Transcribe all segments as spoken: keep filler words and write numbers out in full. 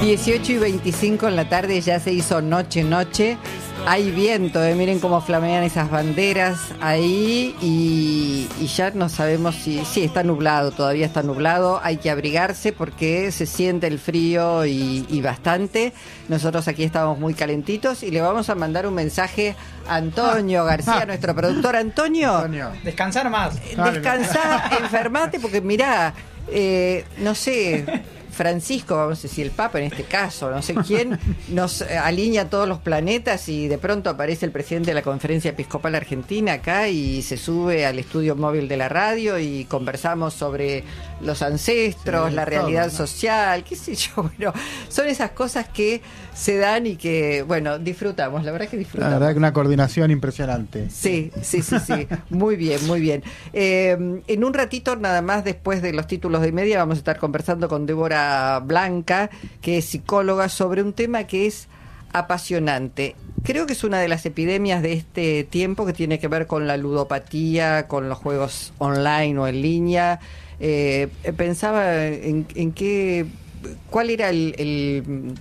dieciocho y veinticinco en la tarde, ya se hizo noche, noche. Hay viento, eh, miren cómo flamean esas banderas ahí y, y ya no sabemos si... Sí, está nublado, todavía está nublado, hay que abrigarse porque se siente el frío y, y bastante. Nosotros aquí estamos muy calentitos y le vamos a mandar un mensaje a Antonio García, nuestro productor. Antonio, Antonio. Descansar más. Descansá, enfermate porque mirá, eh, no sé... Francisco, vamos a decir el Papa en este caso, no sé quién, nos alinea todos los planetas y de pronto aparece el presidente de la Conferencia Episcopal Argentina acá y se sube al estudio móvil de la radio y conversamos sobre los ancestros, sí, la realidad todo, ¿no? social, qué sé yo, bueno, son esas cosas que se dan y que, bueno, disfrutamos, la verdad que disfrutamos. La verdad que una coordinación impresionante. Sí, sí, sí, sí, muy bien, muy bien. Eh, en un ratito nada más después de los títulos de media vamos a estar conversando con Débora Blanca, que es psicóloga, sobre un tema que es apasionante. Creo que es una de las epidemias de este tiempo que tiene que ver con la ludopatía, con los juegos online o en línea. Eh, pensaba en, en qué, cuál era el, el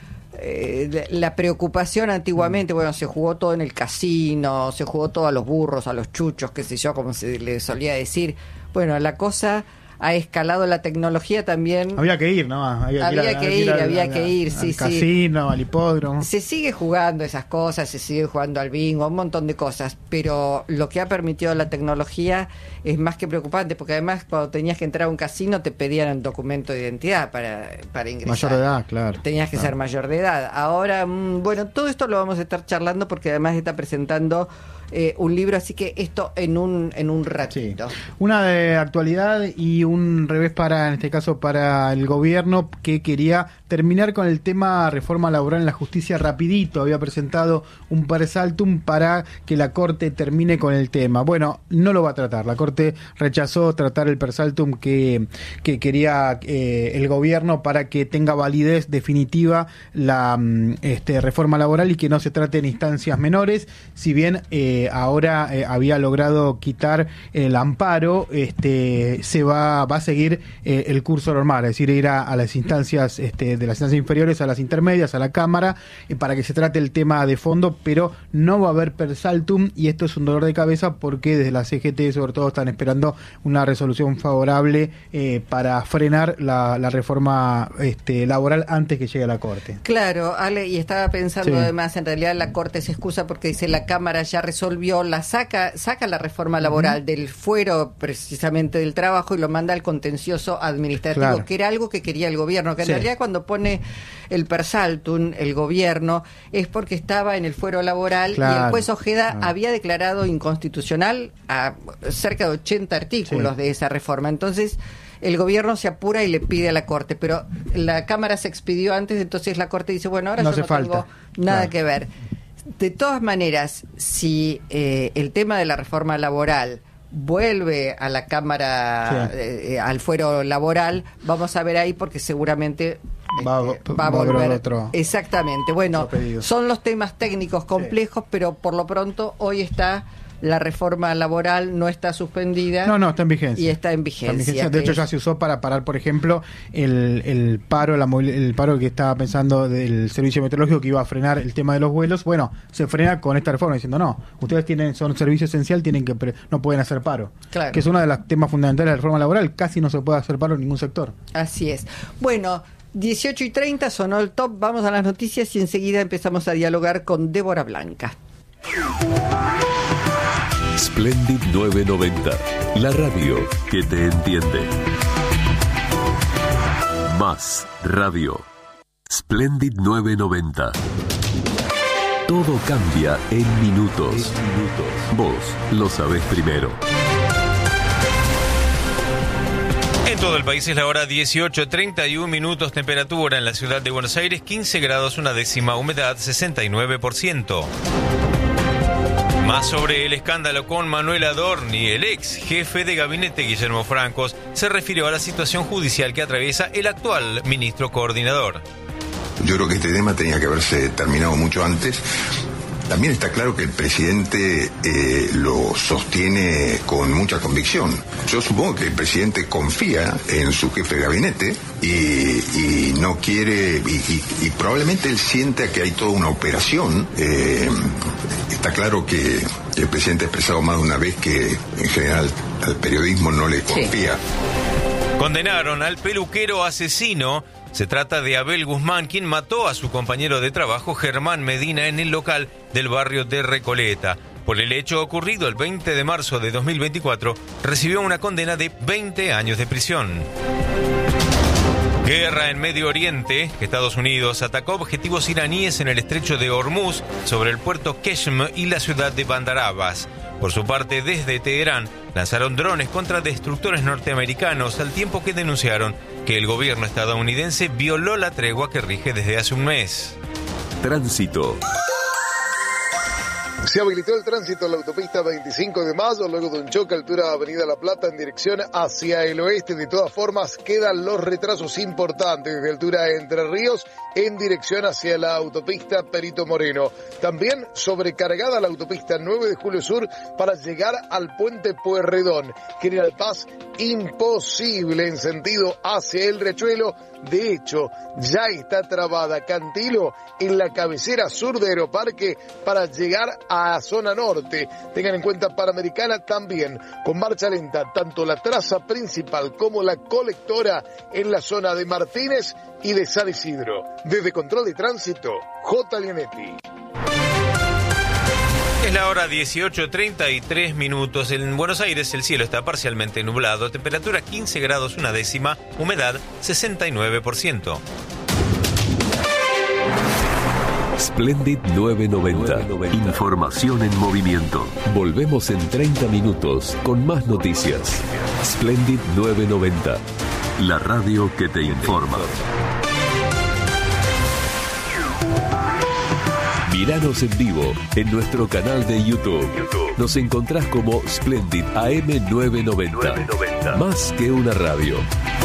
eh, la preocupación antiguamente. Bueno, se jugó todo en el casino, se jugó todo a los burros, a los chuchos, qué sé yo, como se le solía decir. Bueno, la cosa ha escalado, la tecnología también. Había que ir, ¿no? Había, había que ir, ir, al, había al, que ir, al, sí, al sí. casino, al hipódromo. Se sigue jugando esas cosas, se sigue jugando al bingo, un montón de cosas, pero lo que ha permitido la tecnología es más que preocupante, porque además cuando tenías que entrar a un casino te pedían un documento de identidad para, para ingresar. Mayor de edad, claro. Tenías que claro. ser mayor de edad. Ahora, mmm, bueno, todo esto lo vamos a estar charlando porque además está presentando Eh, un libro, así que esto en un en un ratito. Sí. Una de actualidad y un revés para, en este caso, para el gobierno, que quería terminar con el tema reforma laboral en la justicia rapidito. Había presentado un persaltum para que la Corte termine con el tema. Bueno, no lo va a tratar. La Corte rechazó tratar el persaltum que, que quería eh, el gobierno para que tenga validez definitiva la este, reforma laboral y que no se trate en instancias menores. Si bien eh, ahora eh, había logrado quitar el amparo, este se va va a seguir eh, el curso normal, es decir, ir a, a las instancias este, de las instancias inferiores a las intermedias, a la Cámara, eh, para que se trate el tema de fondo, pero no va a haber persaltum, y esto es un dolor de cabeza porque desde la C G T sobre todo están esperando una resolución favorable eh, para frenar la, la reforma este, laboral antes que llegue a la Corte. Claro, Ale, y estaba pensando Sí. además, en realidad la Corte se excusa porque dice la Cámara ya resolvió Resolvió, la saca, saca la reforma laboral uh-huh. del fuero precisamente del trabajo y lo manda al contencioso administrativo, claro. que era algo que quería el gobierno, que en sí. realidad cuando pone el persaltum, el gobierno, es porque estaba en el fuero laboral claro. y el juez Ojeda claro. había declarado inconstitucional a cerca de ochenta artículos sí. de esa reforma. Entonces el gobierno se apura y le pide a la Corte, pero la Cámara se expidió antes, entonces la Corte dice, bueno, ahora no yo no falta. tengo nada claro. que ver. De todas maneras, si eh, el tema de la reforma laboral vuelve a la Cámara, sí. eh, al fuero laboral, vamos a ver ahí porque seguramente va, este, va a volver. Va a otro, exactamente. Bueno, son los temas técnicos complejos, sí. pero por lo pronto hoy está la reforma laboral, no está suspendida. No, no, está en vigencia. Y está en vigencia. Está en vigencia. De hecho, ya se usó para parar, por ejemplo, el, el paro, la, el paro que estaba pensando del servicio meteorológico que iba a frenar el tema de los vuelos. Bueno, se frena con esta reforma diciendo, no, ustedes tienen son servicio esencial, tienen que pre- no pueden hacer paro. Claro. Que es uno de los temas fundamentales de la reforma laboral. Casi no se puede hacer paro en ningún sector. Así es. Bueno, dieciocho y treinta sonó el top. Vamos a las noticias y enseguida empezamos a dialogar con Débora Blanca. Splendid novecientos noventa, la radio que te entiende. Más radio. Splendid novecientos noventa. Todo cambia en minutos. Vos lo sabés primero. En todo el país es la hora dieciocho, treinta y un minutos, temperatura en la ciudad de Buenos Aires, quince grados, una décima, humedad sesenta y nueve por ciento. Más sobre el escándalo con Manuel Adorni, el ex jefe de gabinete Guillermo Francos se refirió a la situación judicial que atraviesa el actual ministro coordinador. Yo creo que este tema tenía que haberse terminado mucho antes. también está claro que el presidente eh, lo sostiene con mucha convicción. Yo supongo que el presidente confía en su jefe de gabinete y, y no quiere, y, y, y probablemente él sienta que hay toda una operación. Eh, está claro que el presidente ha expresado más de una vez que en general al periodismo no le confía. Sí. Condenaron al peluquero asesino. Se trata de Abel Guzmán, quien mató a su compañero de trabajo Germán Medina en el local del barrio de Recoleta. Por el hecho ocurrido el veinte de marzo de dos mil veinticuatro, recibió una condena de veinte años de prisión. Guerra en Medio Oriente. Estados Unidos atacó objetivos iraníes en el estrecho de Hormuz, sobre el puerto Keshm y la ciudad de Bandar Abbas. Por su parte, desde Teherán, lanzaron drones contra destructores norteamericanos, al tiempo que denunciaron que el gobierno estadounidense violó la tregua que rige desde hace un mes. Tránsito. Se habilitó el tránsito en la autopista veinticinco de mayo luego de un choque a altura de Avenida La Plata en dirección hacia el oeste. De todas formas, quedan los retrasos importantes desde altura de Entre Ríos en dirección hacia la autopista Perito Moreno. También sobrecargada la autopista nueve de Julio Sur para llegar al puente Pueyrredón. General Paz, imposible en sentido hacia el Riachuelo. De hecho, ya está trabada Cantilo en la cabecera sur de Aeroparque para llegar a zona norte. Tengan en cuenta Panamericana también, con marcha lenta, tanto la traza principal como la colectora en la zona de Martínez y de San Isidro. Desde Control de Tránsito, J. Lianetti. Es la hora dieciocho treinta y tres minutos. En Buenos Aires el cielo está parcialmente nublado, temperatura quince grados una décima, humedad sesenta y nueve por ciento. Splendid novecientos noventa. Información en movimiento. Volvemos en treinta minutos con más noticias. Splendid novecientos noventa. La radio que te informa. Míranos en vivo en nuestro canal de YouTube. Nos encontrás como Splendid A M novecientos noventa. Más que una radio.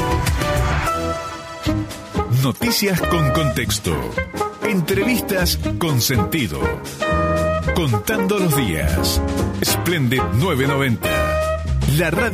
Noticias con contexto. Entrevistas con sentido. Contando los días. Splendid novecientos noventa. La radio